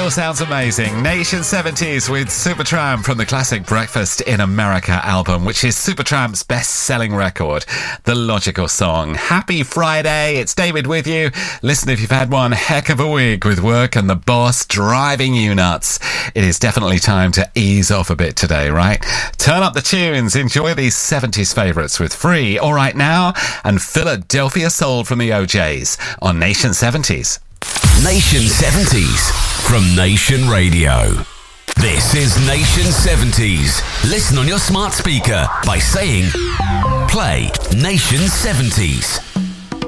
still sounds amazing. Nation 70s with Supertramp from the classic Breakfast in America album, which is Supertramp's best-selling record, The Logical Song. Happy Friday, it's David with you. Listen, if you've had one heck of a week with work and the boss driving you nuts, it is definitely time to ease off a bit today, right? Turn up the tunes, enjoy these 70s favourites with Free, All Right Now, and Philadelphia Soul from the OJs on Nation 70s. Nation 70s from Nation Radio. This is Nation 70s. Listen on your smart speaker by saying, play Nation 70s.